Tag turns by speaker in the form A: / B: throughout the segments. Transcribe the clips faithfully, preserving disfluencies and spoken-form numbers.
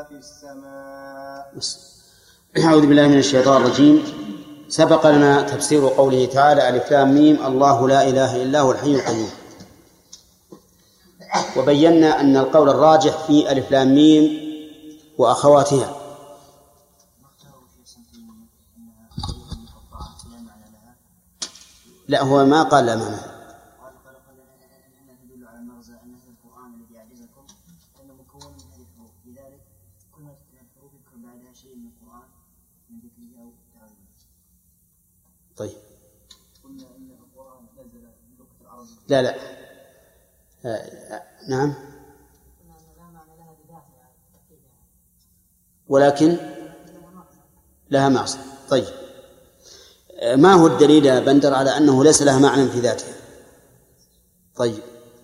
A: في السماء.
B: أعوذ بالله من الشيطان الرجيم. سبق لنا تفسير قوله تعالى ألف لام ميم الله لا إله إلا هو الحي القيوم، وبينا أن القول الراجح في ألف لام ميم وأخواتها. لا، هو ما قال لا معنى. طيب. لا لا آه نعم، ولكن لها معنى. طيب، ما هو الدليل يا بندر على أنه ليس لها معنى في ذاتها؟ طيب،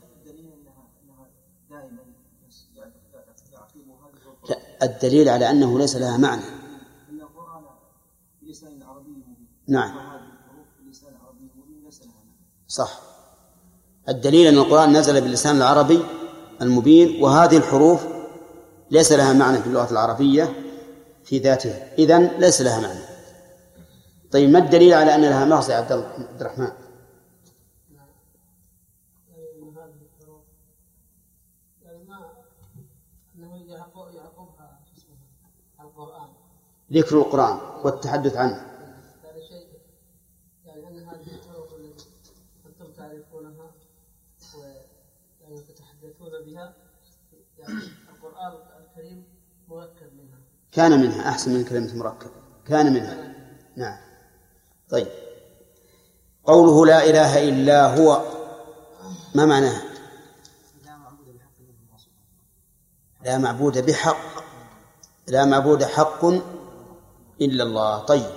B: لا، الدليل على أنه ليس لها معنى. نعم صح، الدليل أن القرآن نزل باللسان العربي المبين، وهذه الحروف ليس لها معنى في اللغة العربية في ذاتها، إذن ليس لها معنى. طيب، ما الدليل على أن لها مغزى يا عبد الرحمن؟ ذكر القرآن والتحدث عنه.
C: يعني أن هذه الحروف التي أنتم تعرفونها وتتحدثون بها، يعني القرآن الكريم مركب منها.
B: كان منها أحسن من كلمة مركب، كان منها. نعم. طيب، قوله لا إله إلا هو ما معناه؟ لا معبود بحق، لا معبود حق إلا الله. طيب،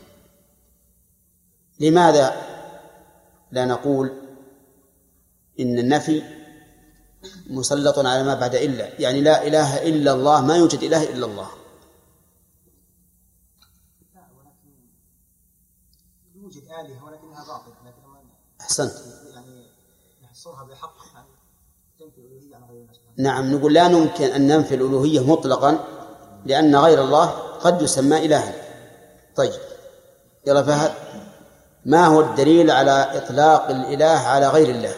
B: لماذا لا نقول إن النفي مسلط على ما بعد إلا؟ يعني لا إله إلا الله، ما يوجد إله إلا الله.
A: لا، ولكن يوجد آلهة ولكنها باطلة.
B: أحسنت،
A: يعني نحصرها بحق، يعني تنفي الألوهية عن غير الله.
B: نعم، نقول لا يمكن أن ننفي الألوهية مطلقا، لأن غير الله قد يسمى إلها. طيب، يلا فهد، ما هو الدليل على إطلاق الإله على غير الله؟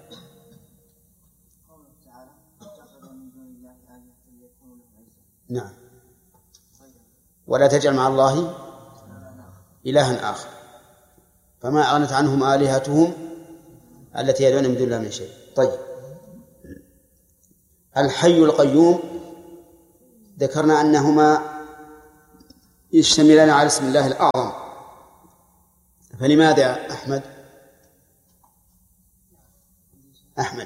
B: نعم، ولا تجعل مع الله إلها آخر، فما أغنت عنهم آلهتهم التي يدعون من دون الله من شيء. طيب، الحي القيوم ذكرنا أنهما يشتملان على اسم الله الأعظم، فلماذا يا أحمد؟ أحمد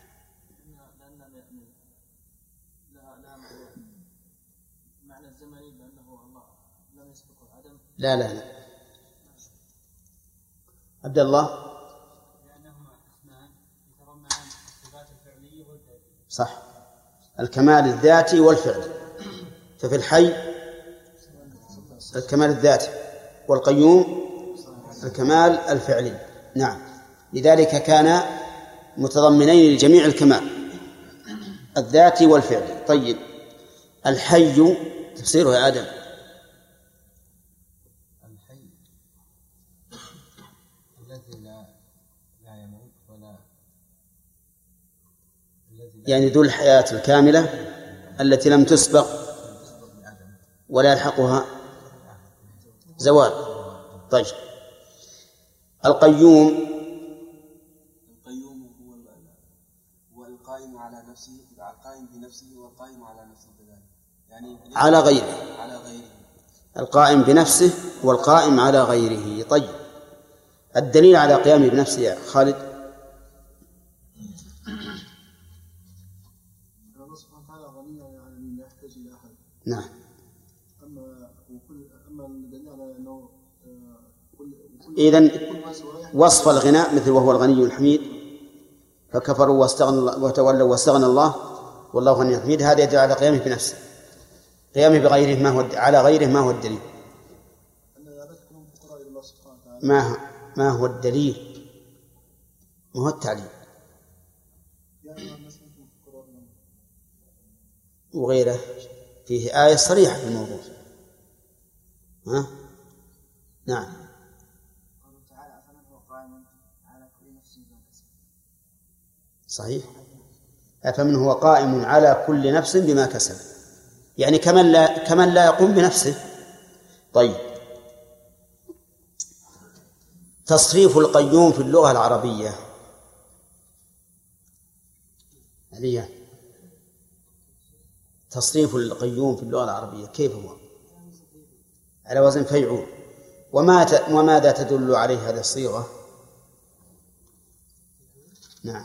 C: معنى الزمني بأنه الله لم يسبقه عدم.
B: لا لا لا عبد الله،
C: لأنهما اسمان يتضمنان الصفات الفعلية والذاتية.
B: صح، الكمال الذاتي والفعلي. ففي الحي الكمال الذاتي، والقيوم الكمال الفعلي. نعم، لذلك كان متضمنين لجميع الكمال الذاتي والفعلي. طيب، الحي تفسيره يا آدم؟
A: الحي الذي لا لا يموت ولا
B: يعني ذو الحياة الكاملة التي لم تسبق ولا يلحقها زوال. طيب، القيوم
D: القيوم هو هو القائم على نفسه، القائم بنفسه والقائم على نفسه كذلك، يعني
B: على غيره.
D: على غيره
B: القائم بنفسه والقائم على غيره. طيب، الدليل على قيامه بنفسه يا خالد؟
E: الله سبحانه وتعالى غني عن العالمين لا يحتاج إلى أحد.
B: نعم.
E: أما وكل أما الدليل على أنه
B: إذن وصف الغناء مثل وهو الغني الحميد، فكفروا واستغنى وتولوا واستغنى الله والله غني حميد، هذا يدل على قيامه بنفسه. قيامه بغيره ما هو على غيره ما هو الدليل؟ ما ما هو الدليل؟ ما هو التعليل وغيره. فيه آية صريحة في الموضوع. ها؟ نعم.
A: قوله تعالى أفمن هو قائم على كل نفس بما كسبت.
B: صحيح. أفمن هو قائم على كل نفس بما كسب، يعني كمن لا كمن لا يقوم بنفسه. طيب، تصريف القيوم في اللغة العربية عليا تصريف القيوم في اللغة العربية كيف هو؟ على وزن فيعول. وما وماذا تدل عليه هذه الصيغة؟ نعم.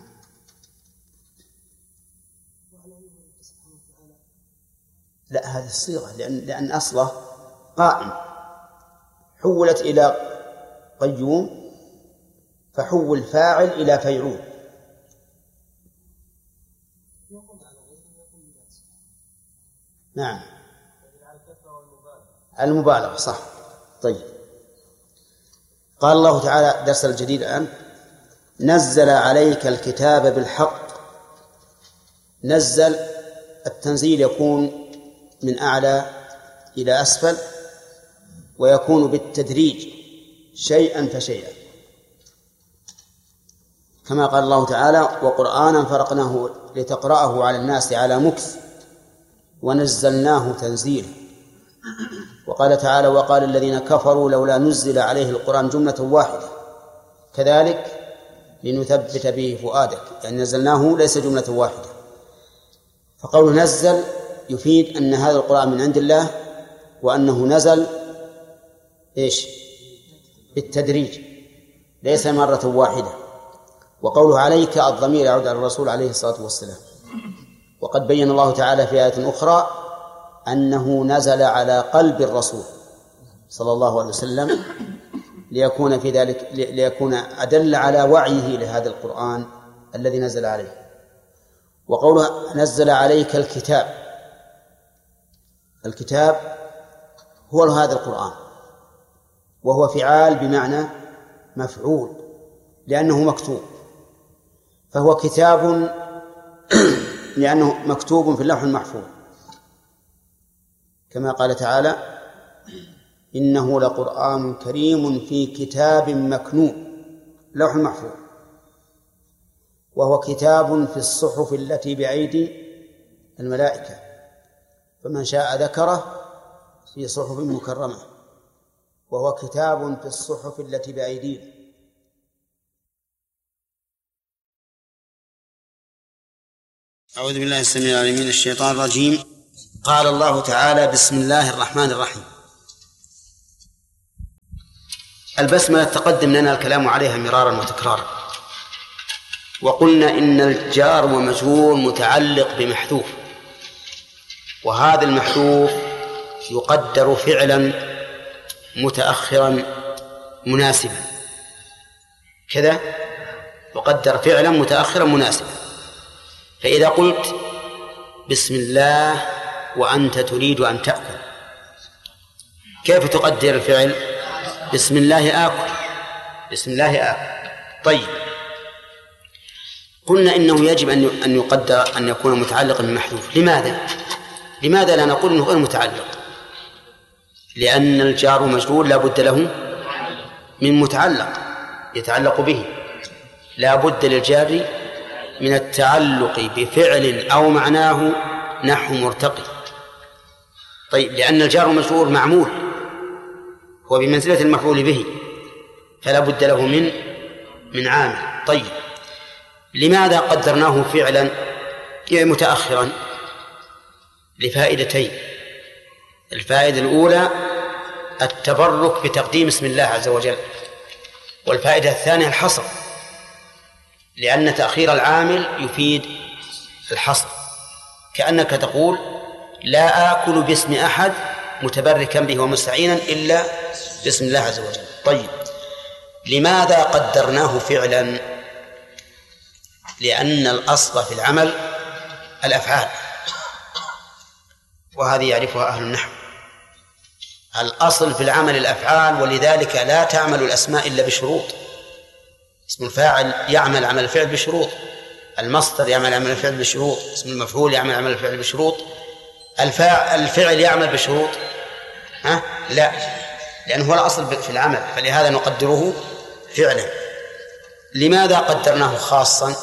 B: لا، هذه الصيغة لأن لأن أصله قائم حولت إلى قيوم فحول فاعل إلى فيعول. نعم، المبالغة صح. طيب، قال الله تعالى درس الجديد الآن: نزل عليك الكتاب بالحق. نزل، التنزيل يكون من أعلى إلى أسفل، ويكون بالتدريج شيئا فشيئا، كما قال الله تعالى: وقرآنا فرقناه لتقرأه على الناس على مكث ونزلناه تنزيلا. وقال تعالى: وقال الذين كفروا لولا نزل عليه القرآن جملة واحدة كذلك لنثبت به فؤادك، يعني نزلناه ليس جملة واحدة. فقوله نزل يفيد أن هذا القرآن من عند الله، وأنه نزل إيش؟ بالتدريج ليس مرة واحدة. وقوله عليك الضمير يعود على الرسول عليه الصلاة والسلام. وقد بين الله تعالى في آية أخرى أنه نزل على قلب الرسول صلى الله عليه وسلم ليكون في ذلك ليكون أدل على وعيه لهذا القرآن الذي نزل عليه. وقوله نزل عليك الكتاب، الكتاب هو هذا القرآن، وهو فعال بمعنى مفعول لأنه مكتوب، فهو كتاب لأنه مكتوب في اللوح المحفوظ، كما قال تعالى: إنه لقرآن كريم في كتاب مكنون، لوح المحفوظ. وهو كتاب في الصحف التي بأيدي الملائكة، فمن شاء ذكره في صحف مكرمة. وهو كتاب في الصحف التي بأيدينا. أعوذ بالله السميع العليم من الشيطان الرجيم. قال الله تعالى: بسم الله الرحمن الرحيم. البسملة تقدم لنا الكلام عليها مرارا وتكرارا، وقلنا إن الجار ومجرور متعلق بمحذوف، وهذا المحذوف يقدر فعلا متأخرا مناسبا، كذا يقدر فعلا متأخرا مناسبا. فإذا قلت بسم الله وأنت تريد أن تأكل، كيف تقدر الفعل؟ بسم الله آكل، بسم الله آكل. طيب، قلنا إنه يجب أن يقدر أن يكون متعلقا بمحذوف. لماذا؟ لماذا لا نقول إنه غير متعلق؟ لأن الجار مجرور لا بد له من متعلق يتعلق به، لا بد للجار من التعلق بفعل أو معناه نحو مرتقي. طيب، لأن الجار مجرور معمول هو بمنزلة المفعول به، فلا بد له من من عامل. طيب، لماذا قدرناه فعلا متأخرا؟ لفائدتين. الفائدة الأولى التبرك بتقديم اسم الله عز وجل، والفائدة الثانية الحصر، لأن تأخير العامل يفيد الحصر، كأنك تقول لا آكل باسم أحد متبركا به ومستعينا إلا باسم الله عز وجل. طيب، لماذا قدرناه فعلا؟ لأن الأصل في العمل الأفعال، وهذه يعرفها أهل النحو. الأصل في العمل الأفعال، ولذلك لا تعمل الأسماء إلا بشروط. اسم الفاعل يعمل عمل الفعل بشروط، المصدر يعمل عمل الفعل بشروط، اسم المفعول يعمل عمل الفعل بشروط، الفاعل الفعل يعمل بشروط؟ ها؟ لا، لأنه هو الأصل في العمل، فلهذا نقدره فعلا. لماذا قدرناه خاصا؟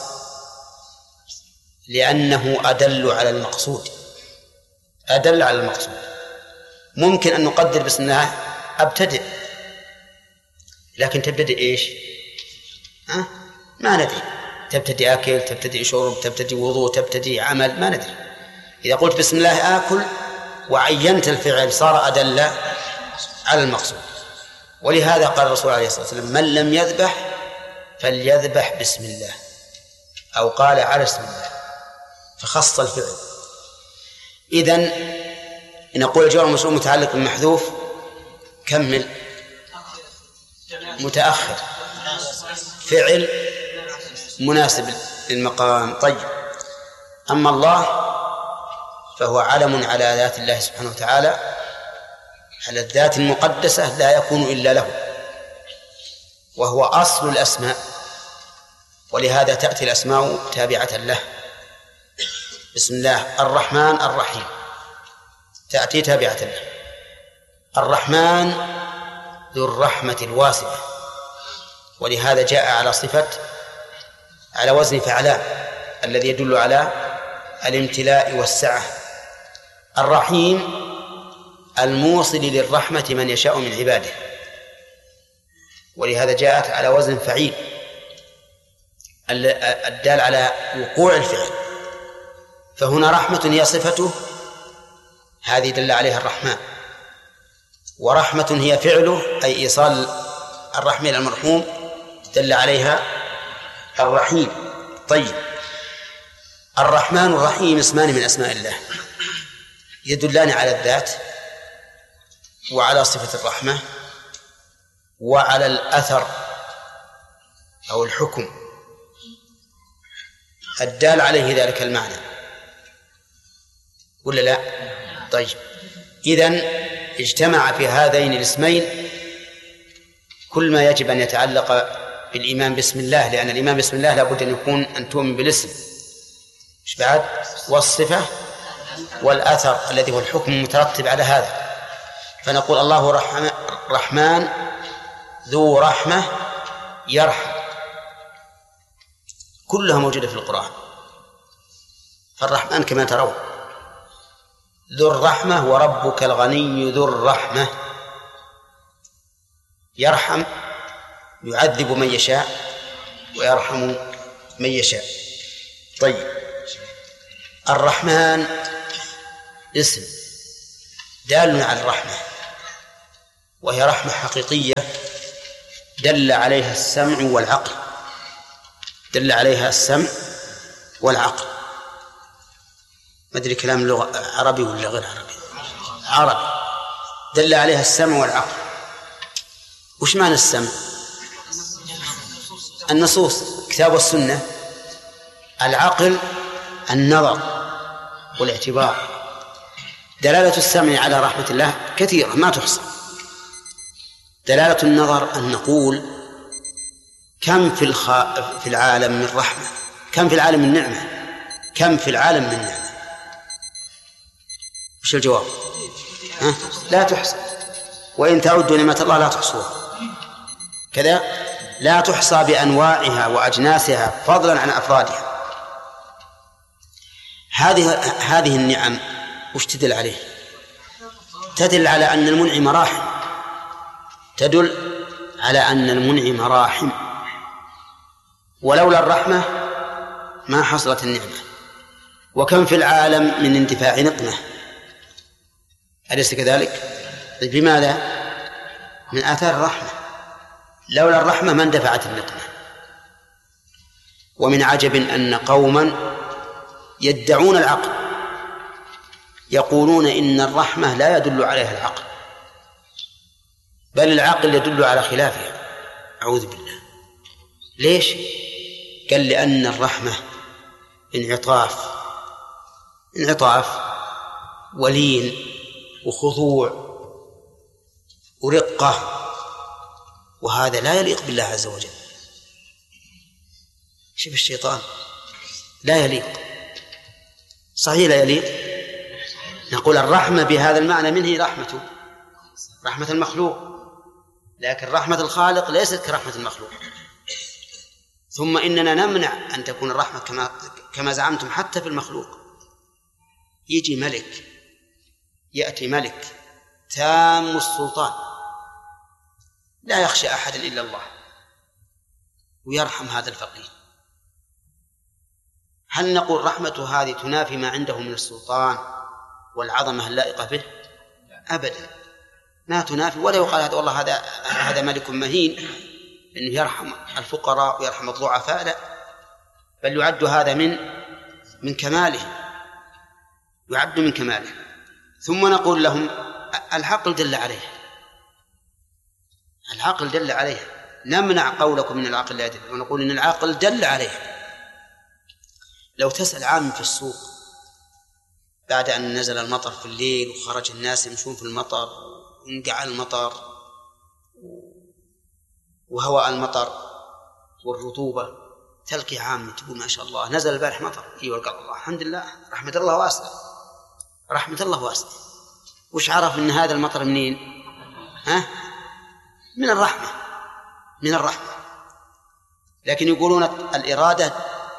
B: لأنه أدل على المقصود، أدل على المقصود. ممكن أن نقدر بسم الله أبتدئ، لكن تبتدئ إيش؟ ها؟ ما ندري، تبتدئ أكل، تبتدئ شرب، تبتدئ وضوء، تبتدئ عمل، ما ندري. إذا قلت بسم الله آكل وعينت الفعل صار أدل على المقصود. ولهذا قال الرسول عليه الصلاة والسلام: من لم يذبح فليذبح بسم الله، أو قال على اسم الله، فخص الفعل. إذن نقول الجواب المشروع متعلق بالمحذوف. كمل. متأخر، فعل مناسب للمقام. طيب، أما الله فهو علم على ذات الله سبحانه وتعالى، على الذات المقدسة لا يكون إلا له، وهو أصل الأسماء، ولهذا تأتي الأسماء تابعة له. بسم الله الرحمن الرحيم تأتي تابعة له. الرحمن ذو الرحمة الواسعة، ولهذا جاء على صفة على وزن فعلان الذي يدل على الامتلاء والسعة. الرحيم الموصل للرحمة من يشاء من عباده، ولهذا جاءت على وزن فعيل الدال على وقوع الفعل. فهنا رحمة هي صفته، هذه دل عليها الرحمن، ورحمة هي فعله أي إيصال الرحمة إلى المرحوم دل عليها الرحيم. طيب، الرحمن والرحيم اسمان من أسماء الله يدلان على الذات وعلى صفة الرحمة وعلى الأثر أو الحكم الدال عليه ذلك المعنى، ولا لا؟ طيب، إذن اجتمع في هذين الاسمين كل ما يجب أن يتعلق بالإيمان بسم الله، لأن الإيمان بسم الله لابد أن يكون أن تؤمن بالاسم، إيش بعد؟ والصفة والأثر الذي هو الحكم المترتب على هذا. فنقول الله رحمن, رحمن ذو رحمة يرحم، كلها موجودة في القرآن. فالرحمن كما ترون ذو الرحمة، وربك الغني ذو الرحمة. يرحم يعذب من يشاء ويرحم من يشاء. طيب، الرحمن اسم دال على الرحمة، وهي رحمة حقيقية دل عليها السمع والعقل، دل عليها السمع والعقل. ما أدري كلام اللغة عربي ولا غير عربي؟ عربي. دل عليها السمع والعقل. وش معنى السمع؟ النصوص، كتاب والسنة. العقل النظر والاعتبار. دلالة السمع على رحمة الله كثيرة ما تحصى. دلالة النظر أن نقول كم في الخ... في العالم من رحمة، كم في العالم من نعمة، كم في العالم من نعمة. وش الجواب؟ ها؟ لا تحصى، وإن تعدوا نعمة الله لا تحصوها. كذا لا تحصى بأنواعها وأجناسها فضلا عن أفرادها. هذه هذه النعم وش تدل عليه؟ تدل على أن المنعم راحم، تدل على أن المنعم راحم، ولولا الرحمة ما حصلت النعمة. وكم في العالم من اندفاع نقمة، أليس كذلك؟ بماذا؟ من آثار الرحمة. لولا الرحمة ما اندفعت النقمة. ومن عجب أن قوما يدعون العقل يقولون إن الرحمة لا يدل عليها العقل، بل العقل يدل على خلافها. أعوذ بالله. ليش؟ قال لأن الرحمة انعطاف، انعطاف ولين وخضوع ورقة، وهذا لا يليق بالله عز وجل. شوف الشيطان لا يليق، صحيح لا يليق، نقول الرحمة بهذا المعنى منه رحمة رحمة المخلوق، لكن رحمة الخالق ليست كرحمة المخلوق. ثم إننا نمنع أن تكون الرحمة كما كما زعمتم حتى في المخلوق. يجي ملك، يأتي ملك تام السلطان لا يخشى أحدا إلا الله ويرحم هذا الفقير، هل نقول رحمة هذه تنافي ما عنده من السلطان والعظمة اللائقة به؟ أبدا، ما تنافي، ولا يقال هذا والله هذا هذا ملك مهين إنه يرحم الفقراء ويرحم الضعفاء، لا، بل يعد هذا من من كماله، يعد من كماله. ثم نقول لهم العقل دل عليه، العقل دل عليه، نمنع قولكم من العقل لا يدل، ونقول إن العقل دل عليه. لو تسأل عام في السوق بعد أن نزل المطر في الليل وخرج الناس يمشون في المطر وانقع المطر وهواء المطر والرطوبة، تلقي عام تقول ما شاء الله نزل البارح مطر، ايوه قال الله الحمد لله رحمة الله واسعة، رحمة الله واسعة. وش عرف ان هذا المطر منين؟ ها؟ من الرحمة، من الرحمة. لكن يقولون الإرادة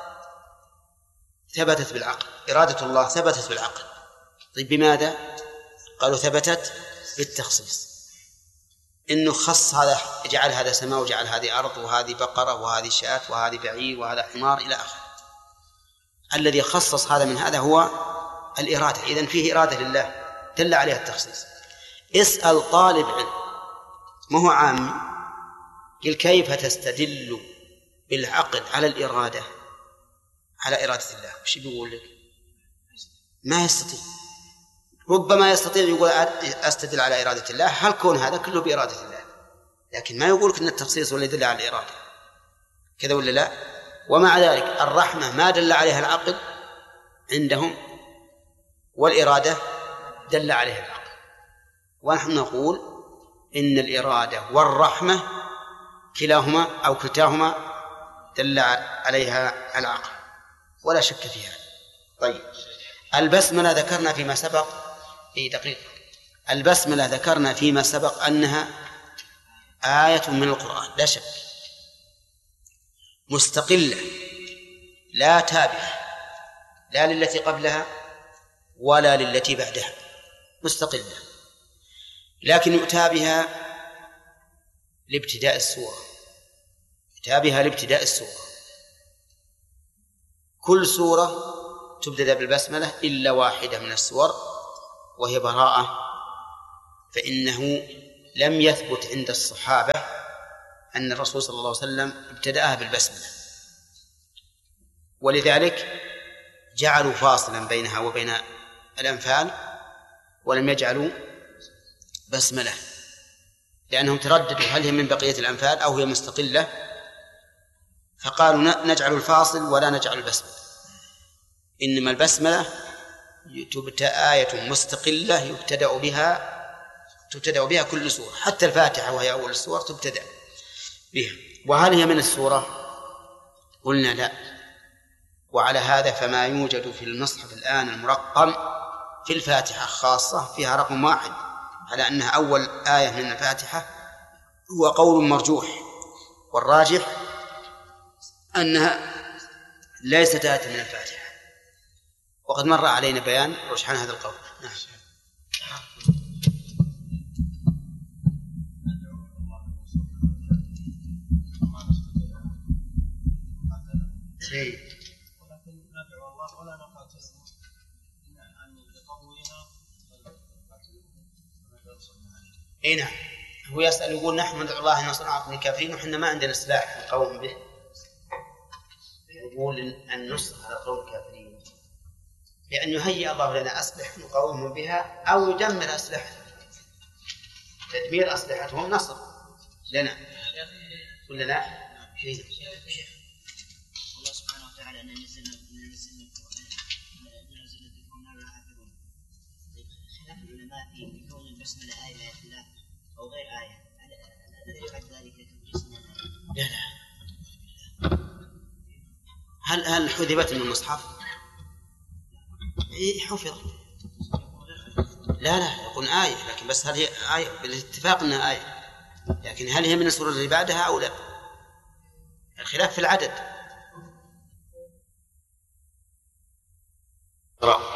B: ثبتت بالعقل، إرادة الله ثبتت بالعقل. طيب بماذا؟ قالوا ثبتت بالتخصيص، إنه خص هذا، جعل هذا سماء وجعل هذه أرض وهذه بقرة وهذه شاة وهذه بعير وهذا حمار إلى آخره. الذي خصص هذا من هذا هو الإرادة، إذن فيه إرادة لله دل عليها التخصيص. اسأل طالب علم ما هو عامي قل كيف تستدل بالعقل على الإرادة، على إرادة الله، وش بيقول لك؟ ما يستطيع. ربما يستطيع يقول أستدل على إرادة الله، هل كون هذا كله بإرادة الله، لكن ما يقولك أن التخصيص ولا يدل على الإرادة، كذا ولا لا؟ ومع ذلك الرحمة ما دل عليها العقل عندهم، والإرادة دل عليها العقل. ونحن نقول إن الإرادة والرحمة كلاهما أو كلتاهما دل عليها العقل ولا شك فيها. طيب البسملة ذكرنا فيما سبق في دقيقة، البسملة ذكرنا فيما سبق أنها آية من القرآن لا شك، مستقلة لا تابعة لا للتي قبلها ولا للتي بعدها، مستقلة، لكن يؤتى بها لابتداء السورة، يؤتى بها لابتداء السورة. كل سورة تبدأ بالبسملة إلا واحدة من السور وهي براءة، فإنه لم يثبت عند الصحابة أن الرسول صلى الله عليه وسلم ابتدأها بالبسملة، ولذلك جعلوا فاصلا بينها وبين الأنفال ولم يجعلوا بسملة، لأنهم ترددوا هل هي من بقية الأنفال أو هي مستقلة، فقالوا نجعل الفاصل ولا نجعل البسملة. إنما البسملة تبدأ آية مستقلة يبتدأ بها تبتدأ بها كل سورة، حتى الفاتحة وهي أول السور تبتدأ بها. وهل هي من السورة؟ قلنا لا. وعلى هذا فما يوجد في المصحف الآن المرقم في الفاتحة خاصة فيها رقم واحد على أنها أول آية من الفاتحة هو قول مرجوح، والراجح أنها ليست آية من الفاتحة، وقد مر علينا بيان رجحان هذا القول. نعم. شيء
C: ولكن ندعو الله ولا نقاتلهم عن قبولنا.
B: اي نعم، هو يسأل يقول نحن ندعو الله ان نصرنا على الكافرين وحنا ما عندنا سلاح نقاوم به، يقول ان نصر على قوم الكافرين لأن يهيئ الله لنا أسلحة نقاومهم بها أو يدمر أسلحة، تدمير أسلحتهم نصر لنا ولا لا؟ شيء
F: الله سبحانه وتعالى أن نزلنا نزلنا نزل الذكر لا حافظون. طيب خلاف العلماء في كون البسملة آية آية الله أو غير آية، الذي يفعل ذلك كالجسم؟
B: لا لا. هل هل حذفت من المصحف؟ إيه حفظ. لا لا يقول آية، لكن بس هل هي آية بالاتفاق أنها آية، لكن هل هي من السورة اللي بعدها أو لا؟ الخلاف في العدد.